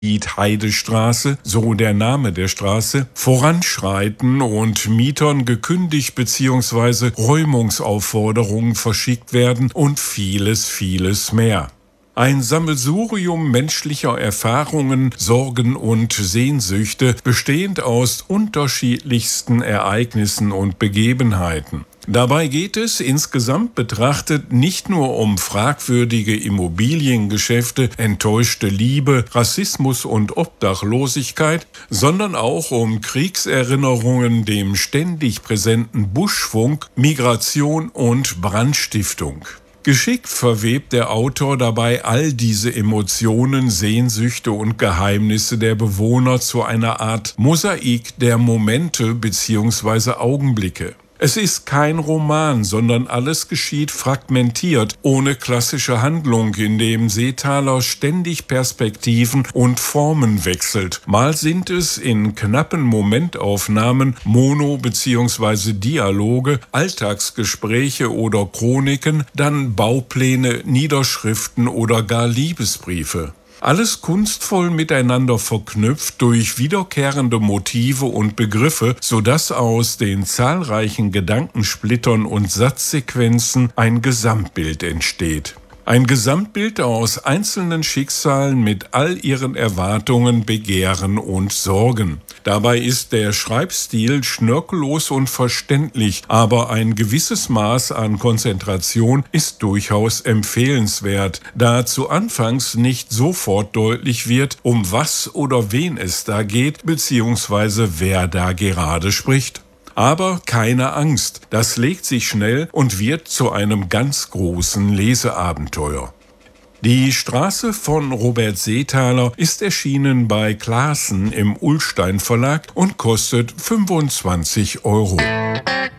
Heidestraße, so der Name der Straße, voranschreiten und Mietern gekündigt bzw. Räumungsaufforderungen verschickt werden und vieles, vieles mehr. Ein Sammelsurium menschlicher Erfahrungen, Sorgen und Sehnsüchte, bestehend aus unterschiedlichsten Ereignissen und Begebenheiten. Dabei geht es insgesamt betrachtet nicht nur um fragwürdige Immobiliengeschäfte, enttäuschte Liebe, Rassismus und Obdachlosigkeit, sondern auch um Kriegserinnerungen, dem ständig präsenten Buschfunk, Migration und Brandstiftung. Geschickt verwebt der Autor dabei all diese Emotionen, Sehnsüchte und Geheimnisse der Bewohner zu einer Art Mosaik der Momente bzw. Augenblicke. Es ist kein Roman, sondern alles geschieht fragmentiert, ohne klassische Handlung, in dem Seethaler ständig Perspektiven und Formen wechselt. Mal sind es in knappen Momentaufnahmen Mono- bzw. Dialoge, Alltagsgespräche oder Chroniken, dann Baupläne, Niederschriften oder gar Liebesbriefe. Alles kunstvoll miteinander verknüpft durch wiederkehrende Motive und Begriffe, sodass aus den zahlreichen Gedankensplittern und Satzsequenzen ein Gesamtbild entsteht. Ein Gesamtbild aus einzelnen Schicksalen mit all ihren Erwartungen, Begehren und Sorgen. Dabei ist der Schreibstil schnörkellos und verständlich, aber ein gewisses Maß an Konzentration ist durchaus empfehlenswert, da zu Anfangs nicht sofort deutlich wird, um was oder wen es da geht, beziehungsweise wer da gerade spricht. Aber keine Angst, das legt sich schnell und wird zu einem ganz großen Leseabenteuer. Die Straße von Robert Seethaler ist erschienen bei Clasen im Ullstein Verlag und kostet 25 €.